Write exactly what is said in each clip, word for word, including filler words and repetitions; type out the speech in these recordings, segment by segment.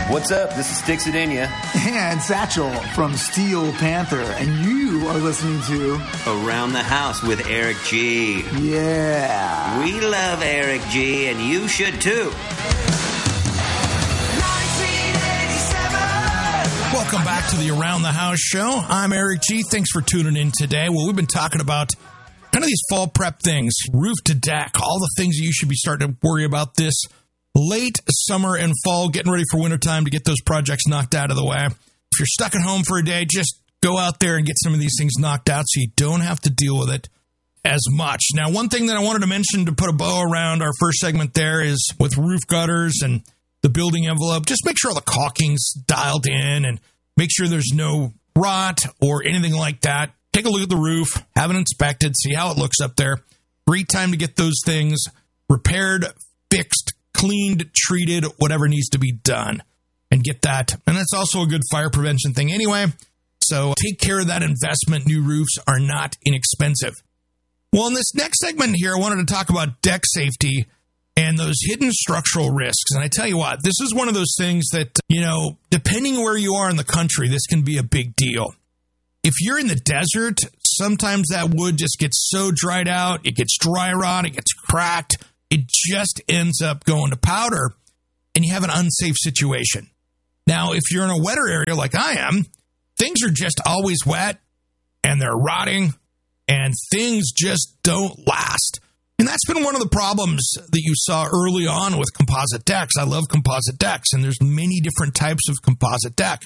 What's up? This is Sticks Adenia. And Satchel from Steel Panther. And you are listening to Around the House with Eric G. Yeah. We love Eric G, and you should too. Welcome back to the Around the House show. I'm Eric G. Thanks for tuning in today. Well, we've been talking about kind of these fall prep things, roof to deck, all the things that you should be starting to worry about this late summer and fall, getting ready for wintertime to get those projects knocked out of the way. If you're stuck at home for a day, just go out there and get some of these things knocked out so you don't have to deal with it as much. Now, one thing that I wanted to mention to put a bow around our first segment there is with roof gutters and the building envelope, just make sure all the caulking's dialed in and make sure there's no rot or anything like that. Take a look at the roof, have it inspected, see how it looks up there. Great time to get those things repaired, fixed, cleaned, treated, whatever needs to be done, and get that. And that's also a good fire prevention thing anyway. So take care of that investment. New roofs are not inexpensive. Well, in this next segment here, I wanted to talk about deck safety and those hidden structural risks. And I tell you what, this is one of those things that, you know, depending where you are in the country, this can be a big deal. If you're in the desert, sometimes that wood just gets so dried out, it gets dry rot, it gets cracked, it just ends up going to powder, and you have an unsafe situation. Now, if you're in a wetter area like I am, things are just always wet, and they're rotting, and things just don't last. And that's been one of the problems that you saw early on with composite decks. I love composite decks, and there's many different types of composite deck.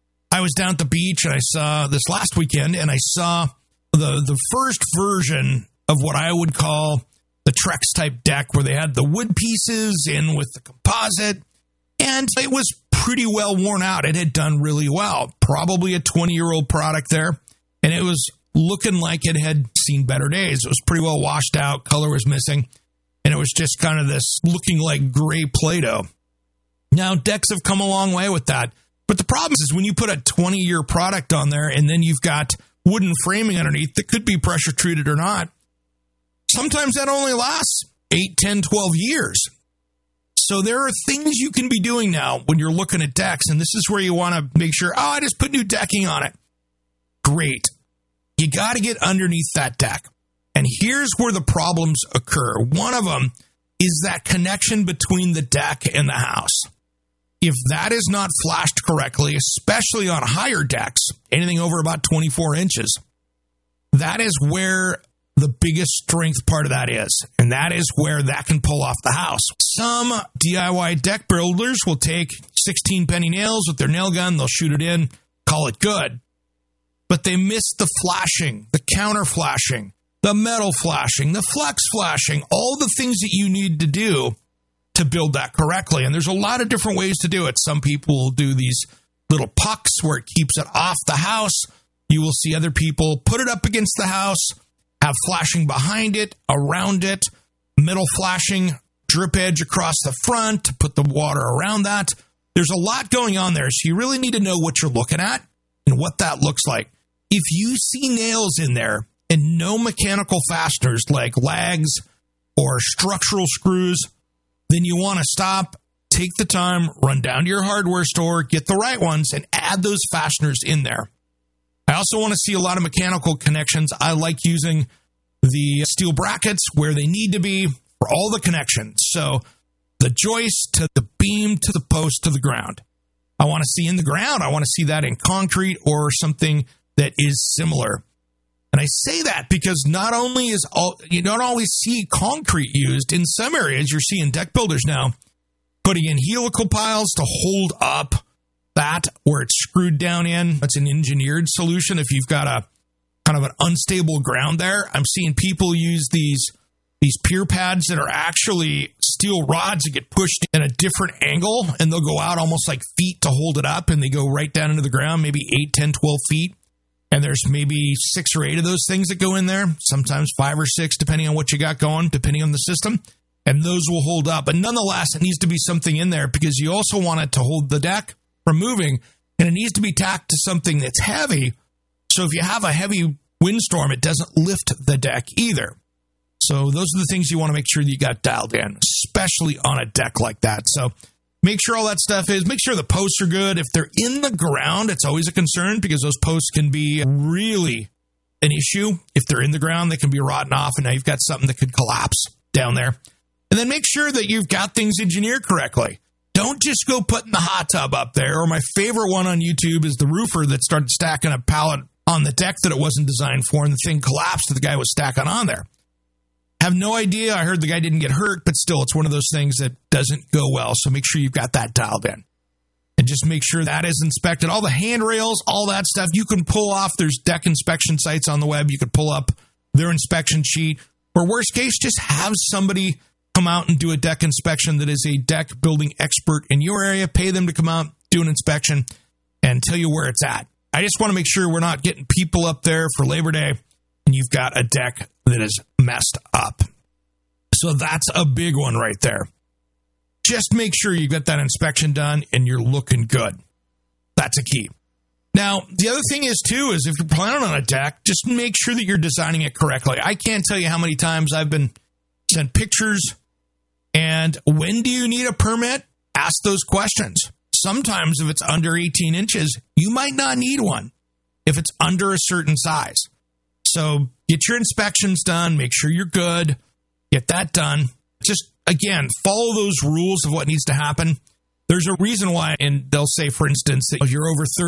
I was down at the beach, and I saw this last weekend, and I saw the, the first version of what I would call the Trex type deck, where they had the wood pieces in with the composite, and it was pretty well worn out. It had done really well. Probably a twenty-year-old product there, and it was looking like it had seen better days. It was pretty well washed out, color was missing, and it was just kind of this looking like gray Play-Doh. Now, decks have come a long way with that, but the problem is when you put a twenty-year product on there and then you've got wooden framing underneath that could be pressure treated or not, sometimes that only lasts eight, ten, twelve years. So there are things you can be doing now when you're looking at decks, and this is where you want to make sure, oh, I just put new decking on it. Great. You got to get underneath that deck. And here's where the problems occur. One of them is that connection between the deck and the house. If that is not flashed correctly, especially on higher decks, anything over about twenty-four inches, that is where the biggest strength part of that is. And that is where that can pull off the house. Some D I Y deck builders will take sixteen penny nails with their nail gun. They'll shoot it in, call it good. But they miss the flashing, the counter flashing, the metal flashing, the flex flashing, all the things that you need to do to build that correctly. And there's a lot of different ways to do it. Some people will do these little pucks where it keeps it off the house. You will see other people put it up against the house, have flashing behind it, around it, middle flashing, drip edge across the front to put the water around that. There's a lot going on there, so you really need to know what you're looking at and what that looks like. If you see nails in there and no mechanical fasteners like lags or structural screws, then you want to stop, take the time, run down to your hardware store, get the right ones, and add those fasteners in there. I also want to see a lot of mechanical connections. I like using the steel brackets where they need to be for all the connections. So the joist to the beam to the post to the ground. I want to see in the ground. I want to see that in concrete or something that is similar. And I say that because not only is all, you don't always see concrete used. In some areas, you're seeing deck builders now putting in helical piles to hold up that where it's screwed down in. That's an engineered solution. If you've got a kind of an unstable ground there, I'm seeing people use these these pier pads that are actually steel rods that get pushed in a different angle, and they'll go out almost like feet to hold it up, and they go right down into the ground, maybe eight, ten, twelve feet. And there's maybe six or eight of those things that go in there, sometimes five or six, depending on what you got going, depending on the system. And those will hold up. But nonetheless, it needs to be something in there because you also want it to hold the deck from moving. And it needs to be tacked to something that's heavy. So if you have a heavy windstorm, it doesn't lift the deck either. So those are the things you want to make sure that you got dialed in, especially on a deck like that. So Make sure all that stuff is, make sure the posts are good. If they're in the ground, it's always a concern because those posts can be really an issue. If they're in the ground, they can be rotten off, and now you've got something that could collapse down there. And then make sure that you've got things engineered correctly. Don't just go putting the hot tub up there. Or my favorite one on YouTube is the roofer that started stacking a pallet on the deck that it wasn't designed for, and the thing collapsed that the guy was stacking on there. Have no idea. I heard the guy didn't get hurt, but still, it's one of those things that doesn't go well. So make sure you've got that dialed in. And just make sure that is inspected. All the handrails, all that stuff, you can pull off. There's deck inspection sites on the web. You could pull up their inspection sheet. Or worst case, just have somebody come out and do a deck inspection that is a deck building expert in your area. Pay them to come out, do an inspection, and tell you where it's at. I just want to make sure we're not getting people up there for Labor Day and you've got a deck that is messed up. So that's a big one right there. Just make sure you get that inspection done and you're looking good. That's a key. Now, the other thing is, too, is if you're planning on a deck, just make sure that you're designing it correctly. I can't tell you how many times I've been sent pictures, and when do you need a permit? Ask those questions. Sometimes if it's under eighteen inches, you might not need one if it's under a certain size. So get your inspections done. Make sure you're good. Get that done. Just, again, follow those rules of what needs to happen. There's a reason why, and they'll say, for instance, that if you're over thirty